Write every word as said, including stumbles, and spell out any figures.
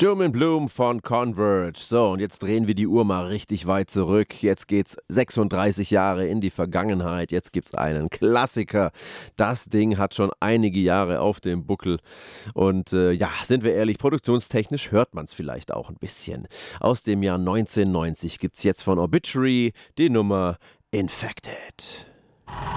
Doom and Bloom von Converge. So, und jetzt drehen wir die Uhr mal richtig weit zurück. Jetzt geht's sechsunddreißig Jahre in die Vergangenheit. Jetzt gibt's einen Klassiker. Das Ding hat schon einige Jahre auf dem Buckel. Und äh, ja, sind wir ehrlich, produktionstechnisch hört man es vielleicht auch ein bisschen. Aus dem Jahr neunzehnhundertneunzig gibt's jetzt von Obituary die Nummer Infected.